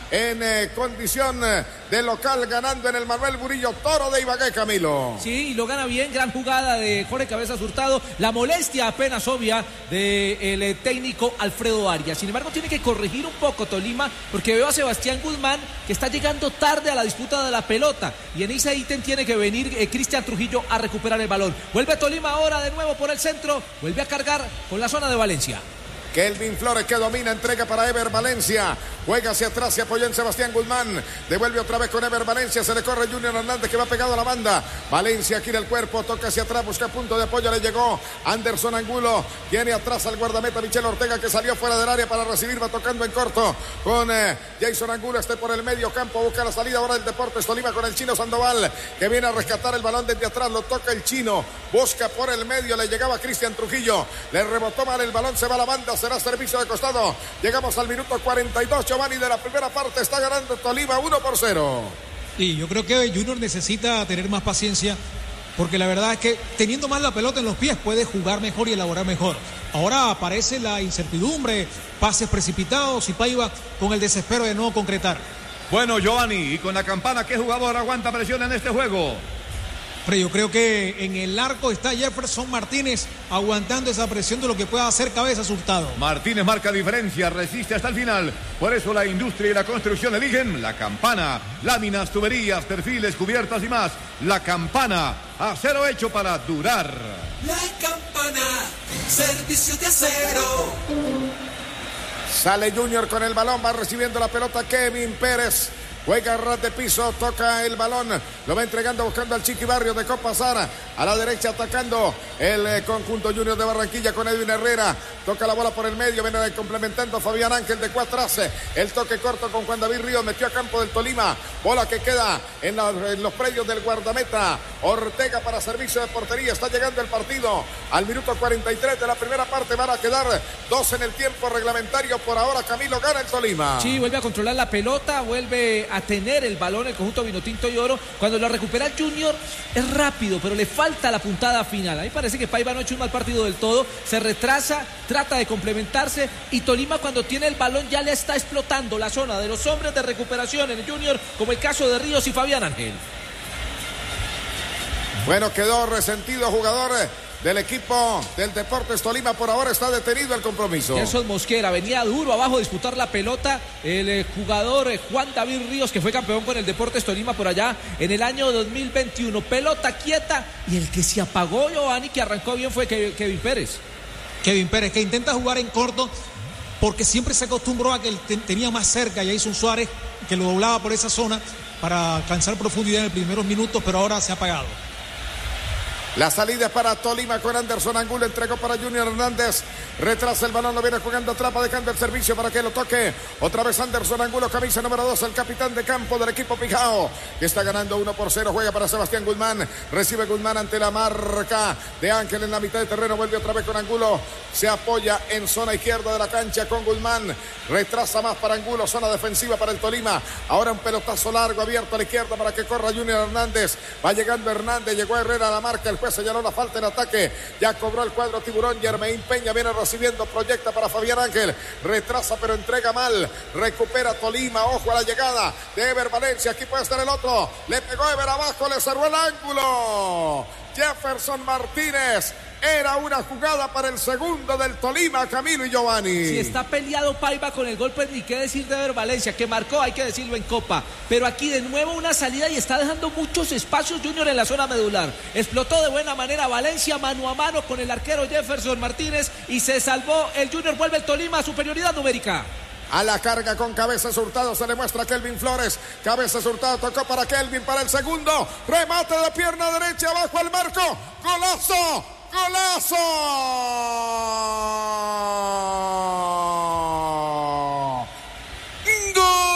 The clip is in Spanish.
en condición de local, ganando en el Manuel Murillo Toro de Ibagué, Camilo. Sí, y lo gana bien, gran jugada de Jorge Cabezas Hurtado, la molestia apenas obvia del técnico Alfredo Arias. Sin embargo, tiene que corregir un poco Tolima, porque veo a Sebastián Guzmán que está llegando tarde a la disputa de la pelota, y en ese ítem tiene que venir Cristian Trujillo a recuperar el balón. Vuelve Tolima ahora de nuevo por el centro, vuelve a cargar con la zona de Valencia. Kelvin Flores que domina, entrega para Ever Valencia, juega hacia atrás, se apoya en Sebastián Guzmán, devuelve otra vez con Ever Valencia, se le corre Junior Hernández que va pegado a la banda, Valencia gira el cuerpo, toca hacia atrás, busca punto de apoyo, le llegó Anderson Angulo, tiene atrás al guardameta Michel Ortega que salió fuera del área para recibir, va tocando en corto con Jason Angulo, por el medio campo, busca la salida ahora del Deportes Tolima con el Chino Sandoval, que viene a rescatar el balón desde atrás, lo toca el Chino, busca por el medio, le llegaba Cristian Trujillo, le rebotó mal el balón, se va a la banda, será servicio de costado. Llegamos al minuto 42, Giovanni, de la primera parte. Está ganando Tolima 1-0. Y yo creo que Junior necesita tener más paciencia, porque la verdad es que teniendo más la pelota en los pies puede jugar mejor y elaborar mejor. Ahora aparece la incertidumbre, pases precipitados y Paiva con el desespero de no concretar. Bueno, Giovanni, y con la campana, ¿qué jugador aguanta presión en este juego? Pero yo creo que en el arco está Jefferson Martínez aguantando esa presión de lo que pueda hacer Cabezas Hurtado. Martínez marca diferencia, resiste hasta el final. Por eso la industria y la construcción eligen la campana. Láminas, tuberías, perfiles, cubiertas y más. La campana, acero hecho para durar. La campana, servicio de acero. Sale Junior con el balón, va recibiendo la pelota Kevin Pérez. Juega a ras de piso, toca el balón, lo va entregando buscando al Chiqui Barrios, dejó pasar a la derecha atacando el conjunto Junior de Barranquilla con Edwin Herrera, toca la bola por el medio, viene complementando Fabián Ángel de atrás, el toque corto con Juan David Ríos, metió a campo del Tolima, bola que queda en los predios del guardameta, Ortega para servicio de portería, está llegando el partido al minuto 43 de la primera parte, van a quedar 2 en el tiempo reglamentario, por ahora Camilo, gana el Tolima. Sí, vuelve a controlar la pelota, vuelve a tener el balón el conjunto Vinotinto y Oro. Cuando lo recupera el Junior es rápido, pero le falta la puntada final. A mí parece que Paiva no ha hecho un mal partido del todo, se retrasa, trata de complementarse y Tolima cuando tiene el balón ya le está explotando la zona de los hombres de recuperación en el Junior, como el caso de Ríos y Fabián Ángel. Bueno, quedó resentido jugador del equipo del Deportes Tolima, por ahora está detenido el compromiso. Gerson Mosquera venía duro abajo a disputar la pelota, el jugador Juan David Ríos, que fue campeón con el Deportes Tolima por allá en el año 2021, pelota quieta, y el que se apagó, Giovanni, que arrancó bien fue Kevin Pérez. Kevin Pérez, que intenta jugar en corto, porque siempre se acostumbró a que él tenía más cerca, y ahí Jason Suárez, que lo doblaba por esa zona para alcanzar profundidad en los primeros minutos, pero ahora se ha apagado. La salida es para Tolima con Anderson Angulo, entregó para Junior Hernández, retrasa el balón, lo viene jugando atrás, dejando el servicio para que lo toque, otra vez Anderson Angulo, camisa número 2, el capitán de campo del equipo Pijao, que está ganando 1-0, juega para Sebastián Guzmán, recibe Guzmán ante la marca de Ángel en la mitad de terreno, vuelve otra vez con Angulo, se apoya en zona izquierda de la cancha con Guzmán, retrasa más para Angulo, zona defensiva para el Tolima, ahora un pelotazo largo abierto a la izquierda para que corra Junior Hernández, va llegando Hernández, llegó Herrera a la marca, el juez señaló la falta en ataque, ya cobró el cuadro Tiburón, Germain Peña viene recibiendo, proyecta para Fabián Ángel, retrasa pero entrega mal, recupera Tolima, ojo a la llegada de Ever Valencia, aquí puede estar el otro, le pegó Ever abajo, le cerró el ángulo, Jefferson Martínez. Era una jugada para el segundo del Tolima, Camilo y Giovanni. Si está peleado Paiva con el gol, pues ni qué decir de Ever Valencia, que marcó, hay que decirlo en Copa. Pero aquí de nuevo una salida y está dejando muchos espacios Junior en la zona medular. Explotó de buena manera Valencia mano a mano con el arquero Jefferson Martínez y se salvó el Junior, vuelve el Tolima a superioridad numérica. A la carga con Cabezas Hurtado se le muestra a Kelvin Flores. Cabezas Hurtado tocó para Kelvin para el segundo. Remate de pierna derecha abajo el marco. ¡Golazo! ¡Golazo!